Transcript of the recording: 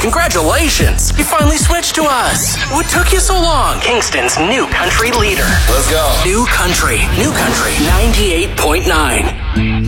Congratulations! You finally switched to us. What took you so long? Kingston's new country leader. Let's go. New country 98.9.